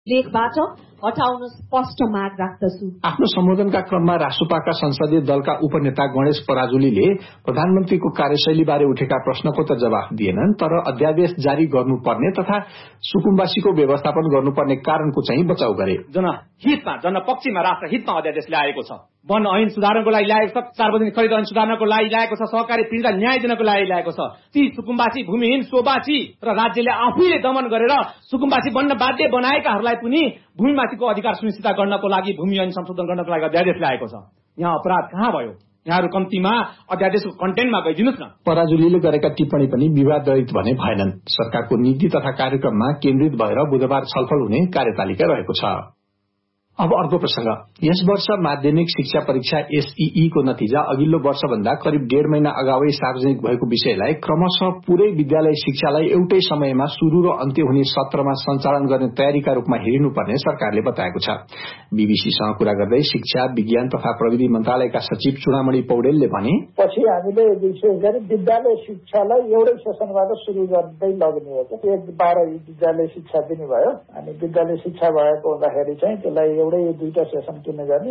लेखबाट हटाउन स्पष्ट माग राख्दछु। आफ्नो सम्बोधनका क्रममा रासुपाका संसदीय दलका उपनेता गणेश पराजुलीले प्रधानमन्त्रीको कार्यशैलीबारे उठेका प्रश्नको त जवाफ दिएनन्, तर अध्यादेश जारी गर्नुपर्ने तथा सुकुम्बासीको व्यवस्थापन गर्नुपर्ने कारणको चाहिँ बचाउ गरे। जनपक्षमा राष्ट्र हितमा अध्यादेश ल्याएको छ, वन ऐन सुधार्नको लागि ल्याएको छ, सार्वजनिक खरिद ऐन सुधार्नको लागि ल्याएको छ, सहकारी पीडितलाई न्याय दिनको लागि ल्याएको छ। ती सुकुम्बासी, भूमिहीन, सोबासी र राज्यले आफैले दमन गरेर सुकुम्बासी बन्न बाध्य बनाएकाहरूलाई पनि भूमिमाथिको अधिकार सुनिश्चित गर्नको लागि भूमि ऐन संशोधन गर्नको लागि अध्यादेश ल्याएको छ। यहाँ अपराध कहाँ भयो? यहाँहरू कम्तीमा अध्यादेशको कन्टेन्टमा गइदिनुस् न। पराजुलीले गरेका टिप्पणी पनि विवादरहित भने भएनन्। सरकारको नीति तथा कार्यक्रममा केन्द्रित भएर बुधबार छलफल हुने कार्यतालिका रहेको छ। अब अर्को प्रसंग। यस वर्ष माध्यमिक शिक्षा परीक्षा एसईई को नतिजा अघिल्लो वर्षभन्दा करिब 1.5 महिना अगावै सार्वजनिक भएको विषयलाई क्रमशः पूरै विद्यालय शिक्षालाई एउटै समयमा शुरू र अन्त्य हुने सत्रमा सञ्चालन गर्ने तयारीका रूपमा हेरिनुपर्ने सरकारले बताएको छ। बीबीसीसँग कुरा गर्दै शिक्षा, विज्ञान तथा प्रविधि मन्त्रालयका सचिव चुडामणि पौडेलले भने, पछि हामीले विशेष गरी विद्यालय शिक्षालाई एउटै सेसनबाट सुरु गर्दै लग्ने हो। 1-12 विद्यालय शिक्षा दिने भयो, अनि विद्यालय शिक्षा भएको हुँदाखेरि चाहिँ त्यसलाई एउटै 2टा सेसन किन गर्ने।